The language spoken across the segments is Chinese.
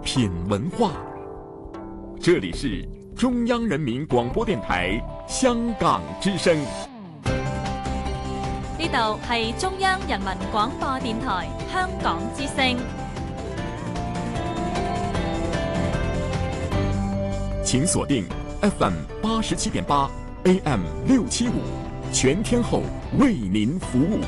品文化。这里是中央人民廣播電台香港之聲。 呢度係中央人民廣播電台香港之聲。 請鎖定 FM 87.8 AM 675，全天候為您服務。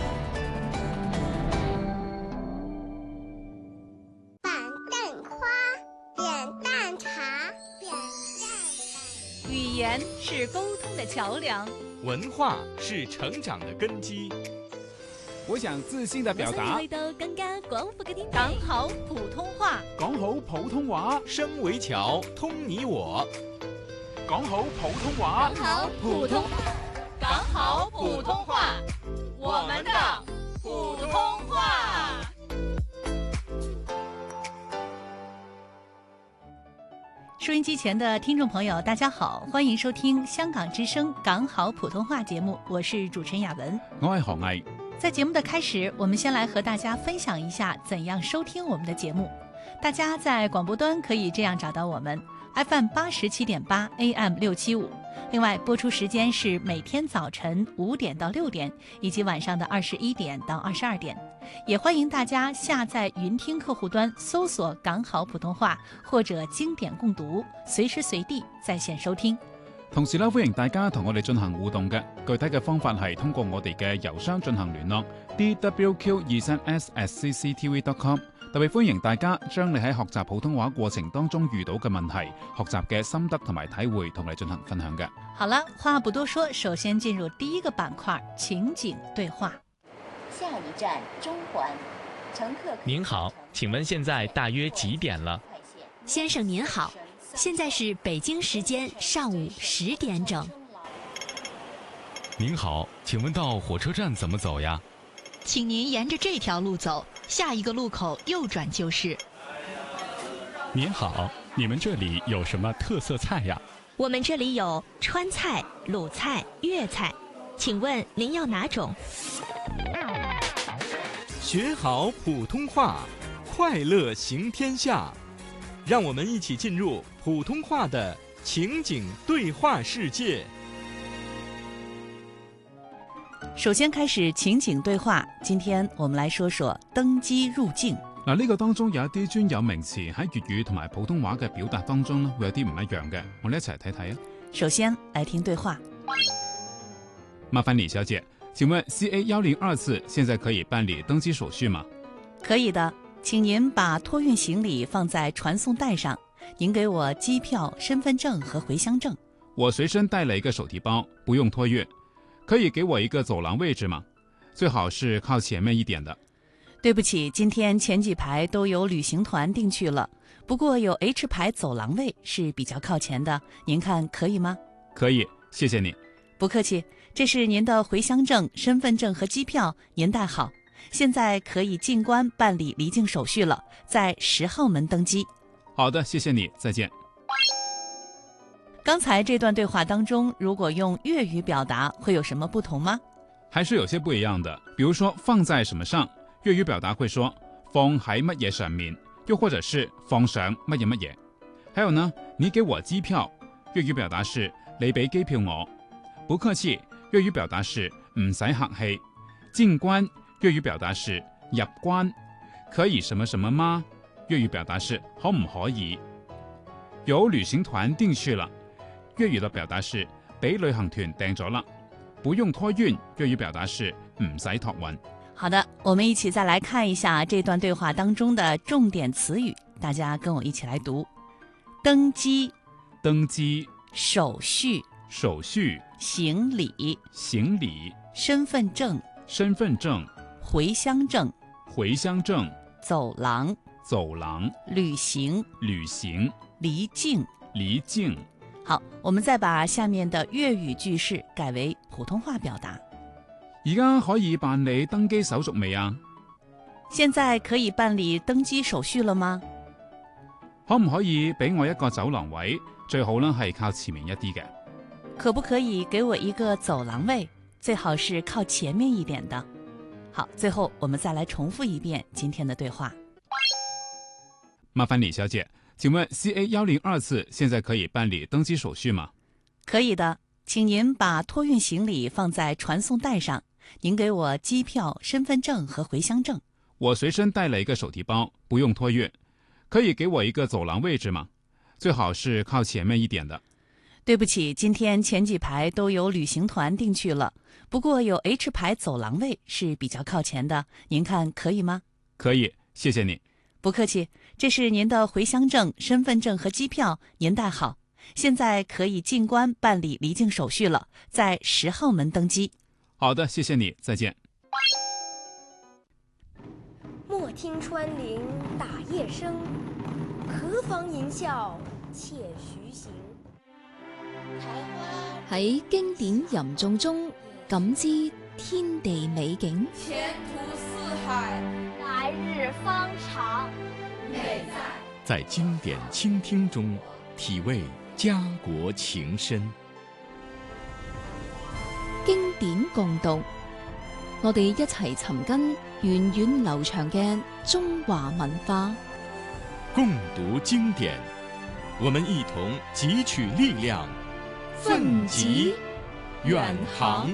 板凳花，扁担茶，扁担。 語言是溝通的橋梁， 文化是成長的根基。 我想自信地表達， 去到更加廣闊嘅天地。講好普通話， 講好普通話， 聲為橋，通你我。 講好普通話， 講好普通，講好普通話，我們的普通話。收音機前的聽眾朋友，大家好，歡迎收聽香港之聲講好普通話節目，我是主持人雅文， 我係何毅。 在節目的開始，我們先來和大家分享一下怎樣收聽我們的節目。大家在廣播端可以這樣找到我們 FM 87.8 AM 675，另外播出時間是每天早晨5點到6點，以及晚上的21點到22點。也歡迎大家下載雲聽客戶端，搜索講好普通話或者經典共讀，隨時隨地在線收聽。 同時歡迎大家同我哋進行互動嘅，具體嘅方法係通過我哋嘅郵箱進行聯絡 dwq23s@cctv.com。特別歡迎大家將你喺學習普通話過程當中遇到嘅問題、學習嘅心得同埋體會同你進行分享嘅。 好了，話不多說，首先進入第一個板塊，情景對話。 下一站中環，乘客。 您好，請問現在大約幾點了？ 先生您好，現在是北京時間上午10點整。 您好，請問到火車站怎麼走呀？ 請您沿着這條路走，下一個路口右轉就是。 您好，你們這裡有什麼特色菜呀？ 我們這裡有川菜、魯菜、粵菜，請問您要哪種？ 學好普通話，快樂行天下。讓我們一起進入普通話的情景對話世界。 首先開始情景對話，今天我們來說說登機入境。 嗱，呢個當中有一啲專有名詞喺粵語同埋普通話嘅表達當中會有啲唔一樣嘅，我哋一齊睇睇啊。 首先來聽對話。 麻煩李小姐，請問 CA102次現在可以辦理登機手續嗎？ 可以的，請您把託運行李放在傳送帶上，您給我機票、身份證和回鄉證。 我隨身帶了一個手提包，不用託運。可以給我一個走廊位置嗎？最好是靠前面一點的。 對不起，今天前幾排都有旅行團訂去了，不過有 H 排走廊位是比較靠前的，您看可以嗎？ 可以，謝謝你。 不客氣，這是您的回鄉證、身份證和機票，您帶好。現在可以進關辦理離境手續了，在10號門登機。 好的，謝謝你，再見。 剛才這段對話當中，如果用粵語表達，會有什麼不同嗎？ 還是有些不一樣的。比如說放在什麼上，粵語表達會說放喺乜嘢上面，又或者是放上乜嘢乜嘢。還有呢，你給我機票，粵語表達是你俾機票我。不客氣，粵語表達是唔使客氣。進關，粵語表達是入關。可以什麼什麼嗎？粵語表達是可唔可以。有旅行團訂去了，粵語的表達是俾旅行團訂咗啦。不用託運，粵語表達是唔使託運。 好的，我們一起再來看一下這段對話當中的重點詞語，大家跟我一起來讀：登機、 登機、 手續、 手續、 行李、 行李、 身份證、 身份證、 回鄉證、 回鄉證、 走廊、 走廊、 旅行、 旅行、 離境、 離境。 好，我們再把下面的粵語句式改為普通話表達。 而家可以辦理登機手續未啊？ 現在可以辦理登機手續了嗎？ 可唔可以俾我一個走廊位？最好呢係靠前面一啲嘅。 可不可以給我一個走廊位？最好是靠前面一點的。好，最後我們再來重複一遍今天的對話。 麻烦李小姐，请问 CA102 次现在可以办理登机手续吗？ 可以的，请您把托运行李放在传送带上，您给我机票、身份证和回乡证。 我随身带了一个手提包，不用托运，可以给我一个走廊位置吗？最好是靠前面一点的。 对不起，今天前几排都有旅行团订去了，不过有 H 排走廊位是比较靠前的，您看可以吗？ 可以，谢谢你。 不客气，这是您的回乡证、身份证和机票，您带好。现在可以进关办理离境手续了，在10号门登机。 好的，谢谢你，再见。 莫听穿林打叶声，何妨吟啸且徐行。 喺經典吟誦中感知天地美景， 前途似海， 来日方长。 美在经典倾听中体味家國情深。 經典共讀，我哋一齊尋根源遠流長嘅中華文化。 共讀經典，我們一同汲取力量，奮楫遠航。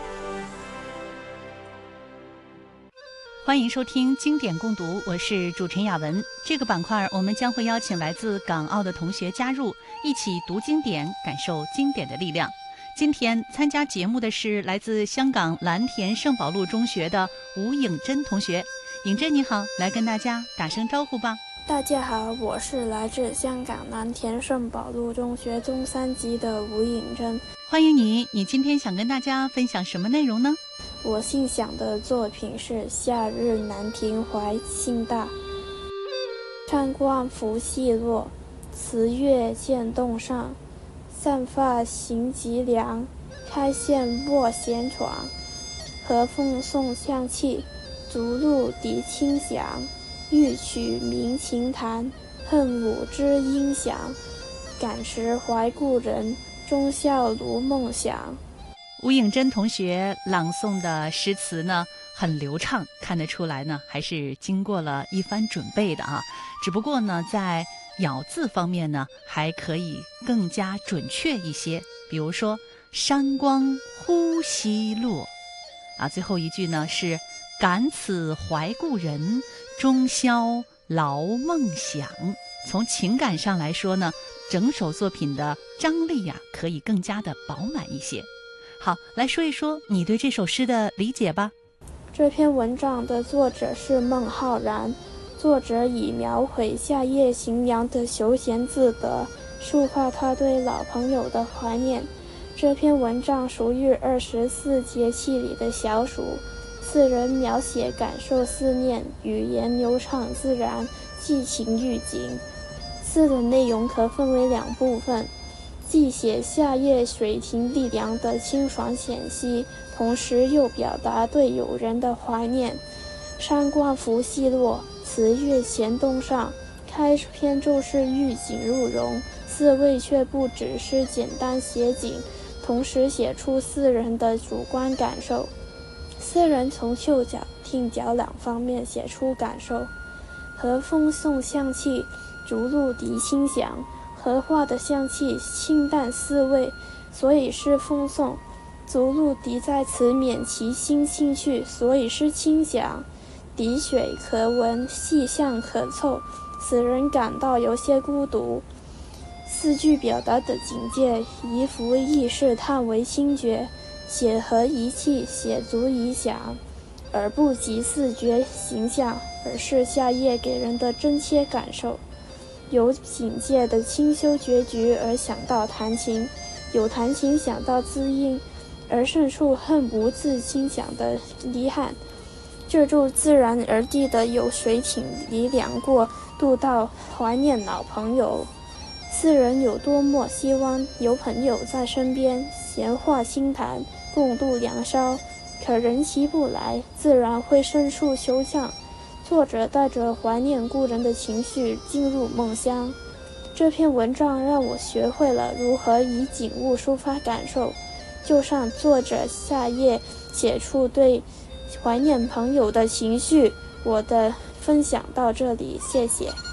欢迎收听经典共读，我是主持人雅文。这个板块我们将会邀请来自港澳的同学加入，一起读经典，感受经典的力量。今天参加节目的是来自香港蓝田圣保禄中学的吴颖珍同学。颖珍你好，来跟大家打声招呼吧。 大家好，我是来自香港蓝田圣保禄中学中3级的吴颖珍。 欢迎你，你今天想跟大家分享什么内容呢？ 我欣赏的作品是《夏日南亭怀辛大》。山光拂细落，慈月见洞上。散发行极凉，开线卧闲床。和风送香气，竹露笛清响。欲取鸣琴弹，恨舞知音响。感时怀故人，终宵如梦想。 吴颖珍同学朗诵的诗词呢很流畅，看得出来呢还是经过了一番准备的啊。只不过呢在咬字方面呢还可以更加准确一些，比如说山光忽西落啊，最后一句呢是感此怀故人，终宵劳梦想。从情感上来说呢，整首作品的张力啊可以更加的饱满一些。好，来说一说你对这首诗的理解吧。 这篇文章的作者是孟浩然，作者以描绘夏夜行凉的休闲自得，抒发他对老朋友的怀念。这篇文章属于24节气里的小暑，词人描写感受思念，语言流畅自然，寄情寓景。诗的内容可分为2部分，既写夏夜水亭丽凉的清爽显息，同时又表达对友人的怀念。山光拂细落，慈月见洞上，开篇就是寓景入容，四味却不只是简单写景，同时写出诗人的主观感受。诗人从嗅角、听角2方面写出感受。和风送香气，竹露笛清响。荷花的香气清淡思味，所以是风送。竹露笛在此免其心清去，所以是清响。笛水可闻，细巷可凑，使人感到有些孤独。4句表达的境界，宜服意事叹为清绝，写和一气，写足以想，而不及4绝形象，而是夏夜给人的真切感受。有警戒的清修绝局而想到弹琴，有弹琴想到知音，而胜处恨不自清想的离汉。这就自然而地的有水挺离凉过渡到怀念老朋友。诗人有多么希望有朋友在身边，闲话轻谈，共度良宵，可人其不来，自然会深处休想。作者带着怀念故人的情绪进入梦乡。这篇文章让我学会了如何以景物抒发感受，就像作者夏夜写出对怀念朋友的情绪。我的分享到这里，谢谢。